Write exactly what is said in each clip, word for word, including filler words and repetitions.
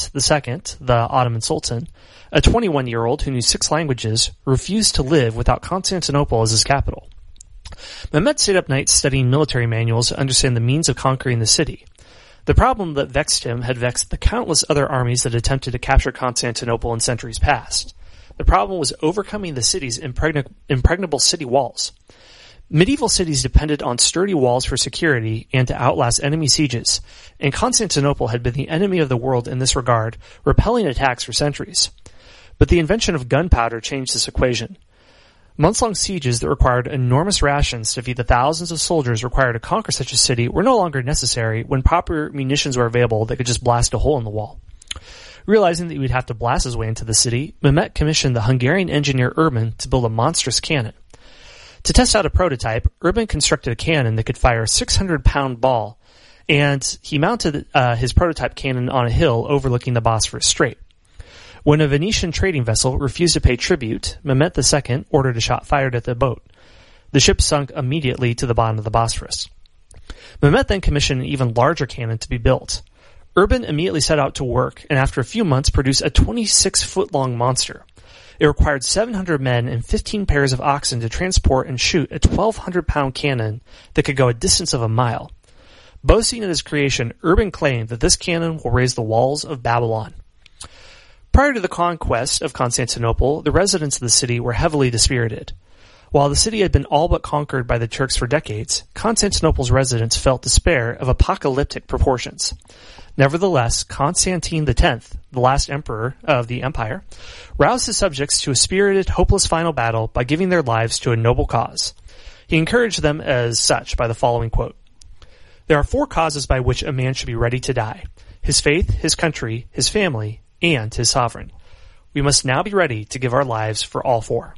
the Second, the Ottoman Sultan, a twenty-one-year-old who knew six languages, refused to live without Constantinople as his capital. Mehmet stayed up nights studying military manuals to understand the means of conquering the city. The problem that vexed him had vexed the countless other armies that attempted to capture Constantinople in centuries past. The problem was overcoming the city's impregna- impregnable city walls. Medieval cities depended on sturdy walls for security and to outlast enemy sieges, and Constantinople had been the enemy of the world in this regard, repelling attacks for centuries. But the invention of gunpowder changed this equation. Months-long sieges that required enormous rations to feed the thousands of soldiers required to conquer such a city were no longer necessary when proper munitions were available that could just blast a hole in the wall. Realizing that he would have to blast his way into the city, Mehmet commissioned the Hungarian engineer Urban to build a monstrous cannon. To test out a prototype, Urban constructed a cannon that could fire a six hundred pound ball, and he mounted uh, his prototype cannon on a hill overlooking the Bosphorus Strait. When a Venetian trading vessel refused to pay tribute, Mehmet the Second ordered a shot fired at the boat. The ship sunk immediately to the bottom of the Bosphorus. Mehmet then commissioned an even larger cannon to be built. Urban immediately set out to work, and after a few months produced a twenty-six foot long monster. It required seven hundred men and fifteen pairs of oxen to transport and shoot a twelve hundred pound cannon that could go a distance of a mile. Boasting of his creation, Urban claimed that this cannon will raise the walls of Babylon. Prior to the conquest of Constantinople, the residents of the city were heavily dispirited. While the city had been all but conquered by the Turks for decades, Constantinople's residents felt despair of apocalyptic proportions. Nevertheless, Constantine the Tenth, the last emperor of the empire, roused his subjects to a spirited, hopeless final battle by giving their lives to a noble cause. He encouraged them as such by the following quote: "There are four causes by which a man should be ready to die: his faith, his country, his family, and his sovereign. We must now be ready to give our lives for all four."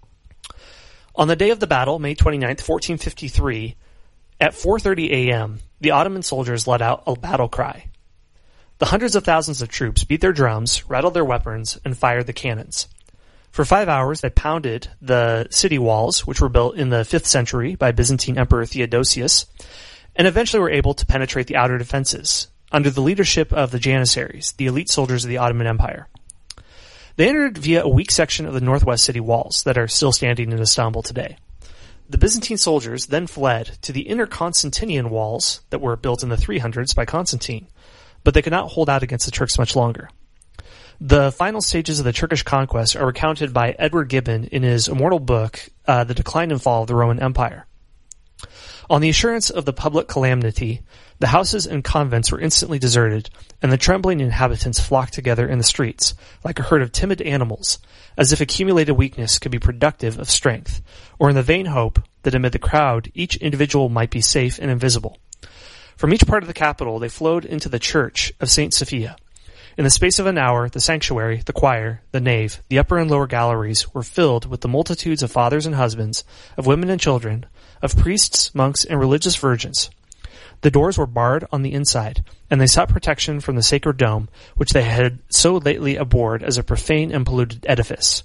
On the day of the battle, May twenty-ninth, fourteen fifty-three, at four thirty a.m., the Ottoman soldiers let out a battle cry. The hundreds of thousands of troops beat their drums, rattled their weapons, and fired the cannons. For five hours, they pounded the city walls, which were built in the fifth century by Byzantine Emperor Theodosius, and eventually were able to penetrate the outer defenses, under the leadership of the Janissaries, the elite soldiers of the Ottoman Empire. They entered via a weak section of the northwest city walls that are still standing in Istanbul today. The Byzantine soldiers then fled to the inner Constantinian walls that were built in the three hundreds by Constantine, but they could not hold out against the Turks much longer. The final stages of the Turkish conquest are recounted by Edward Gibbon in his immortal book, uh, The Decline and Fall of the Roman Empire. On the assurance of the public calamity, the houses and convents were instantly deserted, and the trembling inhabitants flocked together in the streets, like a herd of timid animals, as if accumulated weakness could be productive of strength, or in the vain hope that amid the crowd each individual might be safe and invisible. From each part of the capital they flowed into the church of Saint Sophia. In the space of an hour, the sanctuary, the choir, the nave, the upper and lower galleries were filled with the multitudes of fathers and husbands, of women and children, of priests, monks, and religious virgins. The doors were barred on the inside, and they sought protection from the sacred dome, which they had so lately abhorred as a profane and polluted edifice.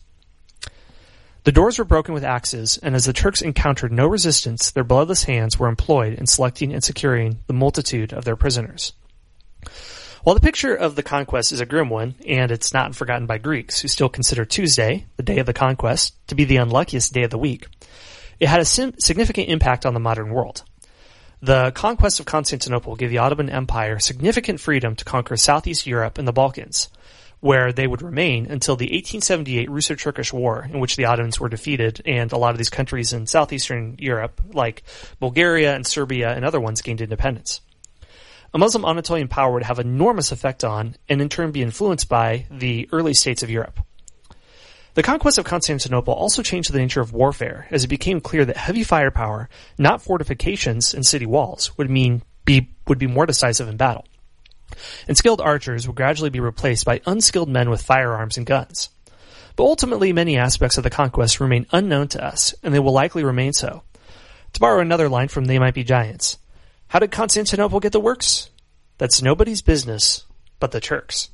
The doors were broken with axes, and as the Turks encountered no resistance, their bloodless hands were employed in selecting and securing the multitude of their prisoners. While the picture of the conquest is a grim one, and it's not forgotten by Greeks, who still consider Tuesday, the day of the conquest, to be the unluckiest day of the week, it had a sim- significant impact on the modern world. The conquest of Constantinople gave the Ottoman Empire significant freedom to conquer Southeast Europe and the Balkans, where they would remain until the eighteen seventy-eight Russo-Turkish War, in which the Ottomans were defeated, and a lot of these countries in southeastern Europe, like Bulgaria and Serbia and other ones, gained independence. A Muslim Anatolian power would have enormous effect on, and in turn be influenced by, the early states of Europe. The conquest of Constantinople also changed the nature of warfare, as it became clear that heavy firepower, not fortifications and city walls, would mean be would be more decisive in battle. And skilled archers would gradually be replaced by unskilled men with firearms and guns. But ultimately, many aspects of the conquest remain unknown to us, and they will likely remain so. To borrow another line from They Might Be Giants, how did Constantinople get the works? That's nobody's business but the Turks.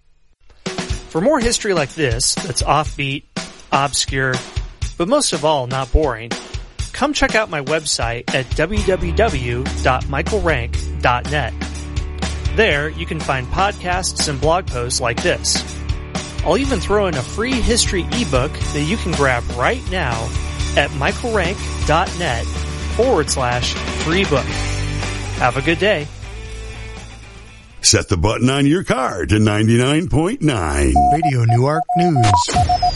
For more history like this, that's offbeat, obscure, but most of all not boring, come check out my website at w w w dot michael rank dot net. There, you can find podcasts and blog posts like this. I'll even throw in a free history ebook that you can grab right now at michaelrank.net forward slash free book. Have a good day. Set the button on your car to ninety-nine point nine. Radio Newark News.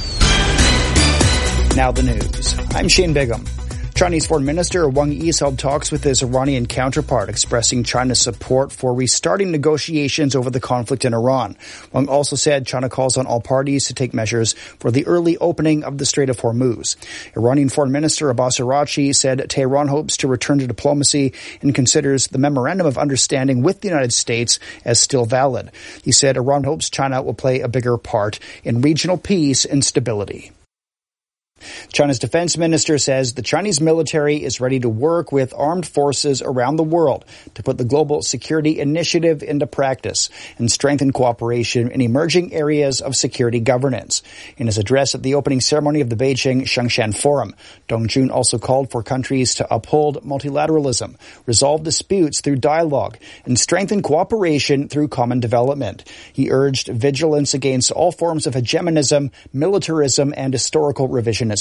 Now the news. I'm Shane Bigham. Chinese Foreign Minister Wang Yi held talks with his Iranian counterpart, expressing China's support for restarting negotiations over the conflict in Iran. Wang also said China calls on all parties to take measures for the early opening of the Strait of Hormuz. Iranian Foreign Minister Abbas Araghchi said Tehran hopes to return to diplomacy and considers the Memorandum of Understanding with the United States as still valid. He said Iran hopes China will play a bigger part in regional peace and stability. China's defense minister says the Chinese military is ready to work with armed forces around the world to put the global security initiative into practice and strengthen cooperation in emerging areas of security governance. In his address at the opening ceremony of the Beijing Shengshan Forum, Dong Jun also called for countries to uphold multilateralism, resolve disputes through dialogue, and strengthen cooperation through common development. He urged vigilance against all forms of hegemonism, militarism, and historical revisionism.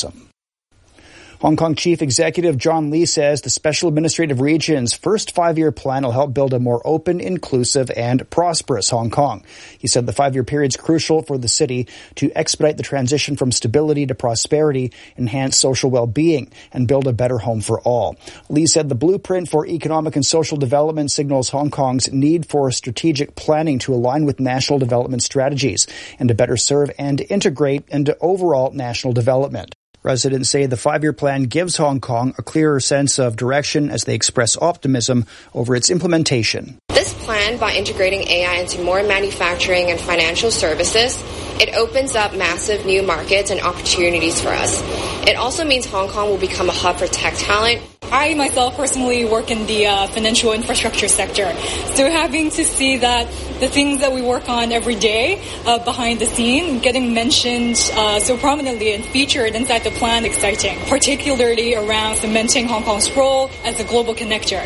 Hong Kong Chief Executive John Lee says the Special Administrative Region's first five-year plan will help build a more open, inclusive, and prosperous Hong Kong. He said the five-year period is crucial for the city to expedite the transition from stability to prosperity, enhance social well-being, and build a better home for all. Lee said the blueprint for economic and social development signals Hong Kong's need for strategic planning to align with national development strategies and to better serve and integrate into overall national development. Residents say the five-year plan gives Hong Kong a clearer sense of direction as they express optimism over its implementation. This plan, by integrating A I into more manufacturing and financial services, it opens up massive new markets and opportunities for us. It also means Hong Kong will become a hub for tech talent. I myself personally work in the uh, financial infrastructure sector. So having to see that the things that we work on every day uh, behind the scene getting mentioned uh, so prominently and featured inside the plan exciting, particularly around cementing Hong Kong's role as a global connector.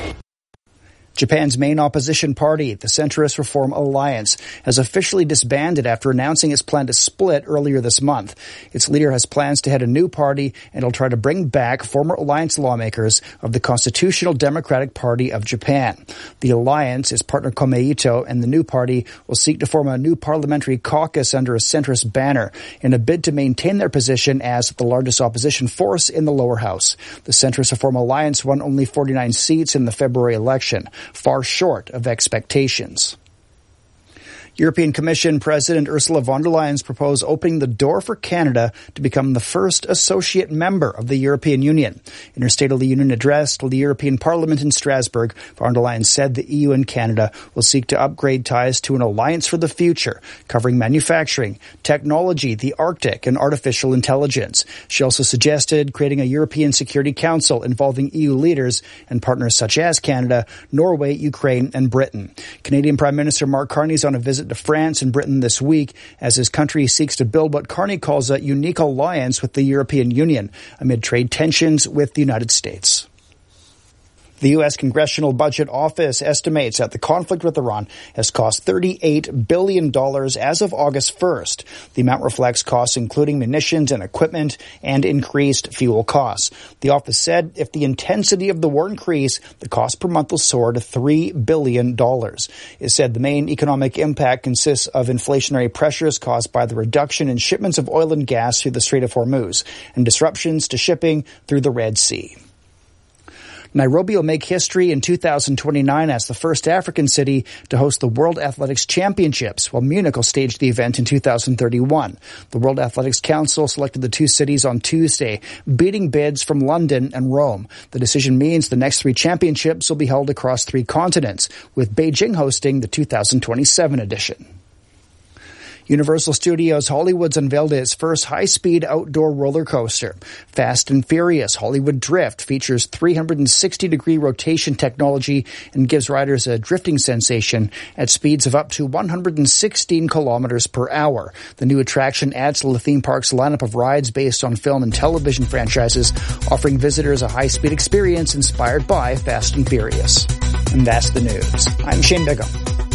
Japan's main opposition party, the Centrist Reform Alliance, has officially disbanded after announcing its plan to split earlier this month. Its leader has plans to head a new party and will try to bring back former alliance lawmakers of the Constitutional Democratic Party of Japan. The alliance, its partner Komeito, and the new party will seek to form a new parliamentary caucus under a centrist banner in a bid to maintain their position as the largest opposition force in the lower house. The Centrist Reform Alliance won only forty-nine seats in the February election, far short of expectations. European Commission President Ursula von der Leyen's proposed opening the door for Canada to become the first associate member of the European Union. In her State of the Union address to the European Parliament in Strasbourg, von der Leyen said the E U and Canada will seek to upgrade ties to an alliance for the future, covering manufacturing, technology, the Arctic, and artificial intelligence. She also suggested creating a European Security Council involving E U leaders and partners such as Canada, Norway, Ukraine, and Britain. Canadian Prime Minister Mark Carney is on a visit to France and Britain this week as his country seeks to build what Carney calls a unique alliance with the European Union amid trade tensions with the United States. The U S Congressional Budget Office estimates that the conflict with Iran has cost thirty-eight billion dollars as of August first. The amount reflects costs including munitions and equipment and increased fuel costs. The office said if the intensity of the war increased, the cost per month will soar to three billion dollars. It said the main economic impact consists of inflationary pressures caused by the reduction in shipments of oil and gas through the Strait of Hormuz and disruptions to shipping through the Red Sea. Nairobi will make history in two thousand twenty-nine as the first African city to host the World Athletics Championships, while Munich will stage the event in two thousand thirty-one. The World Athletics Council selected the two cities on Tuesday, beating bids from London and Rome. The decision means the next three championships will be held across three continents, with Beijing hosting the two thousand twenty-seven edition. Universal Studios Hollywood's unveiled its first high-speed outdoor roller coaster. Fast and Furious Hollywood Drift features three hundred sixty degree rotation technology and gives riders a drifting sensation at speeds of up to one hundred sixteen kilometers per hour. The new attraction adds to the theme park's lineup of rides based on film and television franchises, offering visitors a high-speed experience inspired by Fast and Furious. And that's the news. I'm Shane Bigham.